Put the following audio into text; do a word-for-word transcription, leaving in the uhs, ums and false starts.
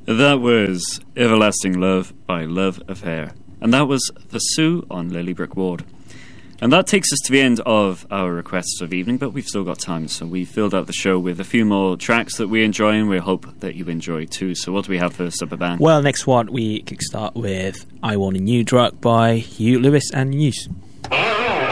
That was Everlasting Love by Love Affair. And that was The Sioux on Lily Brick Ward. And that takes us to the end of our requests of evening, but we've still got time, so we filled out the show with a few more tracks that we enjoy, and we hope that you enjoy too. So what do we have first up, Aban? Well, next one we kickstart with I Want a New Drug by Hugh Lewis and News.